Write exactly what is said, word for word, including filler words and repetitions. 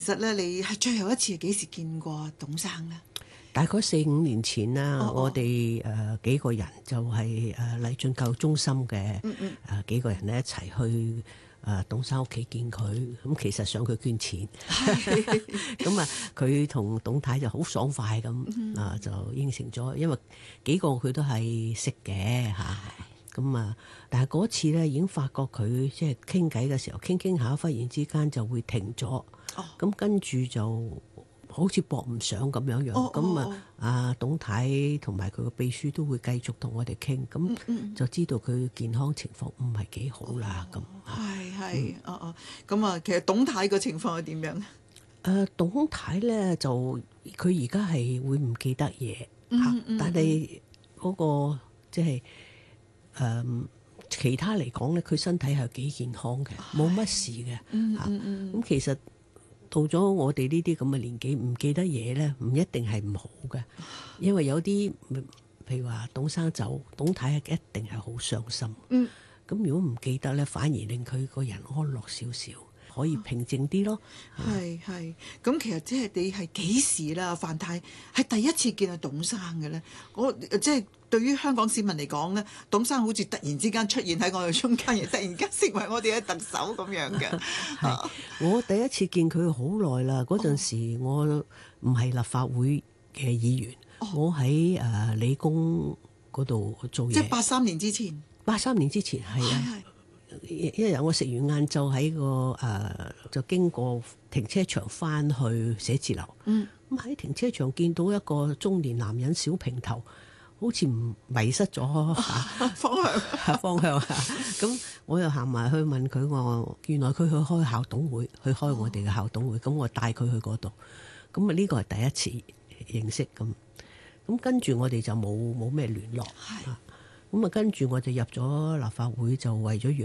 其實咧，你係最後一次幾時見過董生咧？ 大概四五年前啦， 哦哦我哋誒幾個人就係誒勵進教育中心嘅嗯嗯誒幾個人咧一齊去誒董生屋企見佢。咁其實想佢捐錢，咁啊佢同董太就好爽快咁啊就應承咗，因為幾個佢都係識嘅嚇。咁啊，但係嗰次咧已經發覺佢即係傾偈嘅時候傾傾下，忽然之間就會停咗。咁、哦、跟住就好似駁唔上咁樣樣。咁、哦、啊，阿董太同埋佢個秘書都會繼續同我哋傾。咁、嗯、就知道佢健康情況唔係幾好啦。咁係係哦哦。咁啊，其實董太個情況係點樣？誒、 呃，董太咧就佢而家係會唔記得嘢嚇、 嗯嗯， 但係嗰、嗰個即係。誒、嗯、其他嚟講咧，佢身體係幾健康嘅，冇乜事嘅嚇。咁、嗯嗯嗯、其實到咗我哋呢啲咁嘅年紀，唔記得嘢咧，唔一定係唔好嘅，因為有啲譬如話董生走，董太係一定係好傷心。咁、嗯、如果唔記得咧，反而令佢個人安樂少少，可以平靜啲咯。 係係。咁其實即係你係幾時啦？范太係第一次見到董生嘅咧，我即係。對於香港市民嚟講咧，董生好似突然之間出現喺我哋中間，亦突然間成為我哋嘅特首咁樣嘅。 係我第一次見佢好耐啦，嗰陣時我唔係立法會嘅議員，哦、我喺誒理工嗰度做嘢。 即係八三年之前。八三年之前係啊，一日我食完晏晝喺個誒、呃、就經過停車場翻去寫字樓。嗯，咁喺停車場見到一個中年男人小平頭。好似唔迷失咗、啊、 方向方向嚇，咁我又行埋去問佢，我原來佢去開校董會，去開我哋嘅校董會，咁、哦、我帶佢去嗰度，咁啊呢個係第一次認識咁，咁跟住我哋就冇冇咩聯絡，咁啊跟住我就入咗立法會，就為咗